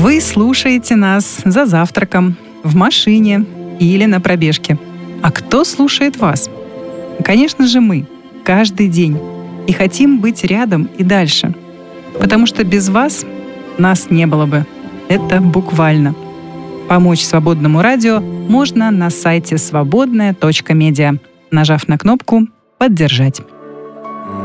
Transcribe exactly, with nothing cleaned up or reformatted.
Вы слушаете нас за завтраком, в машине или на пробежке. А кто слушает вас? Конечно же мы, каждый день. И хотим быть рядом и дальше. Потому что без вас нас не было бы. Это буквально. Помочь свободному радио можно на сайте свободная точка медиа, нажав на кнопку «Поддержать».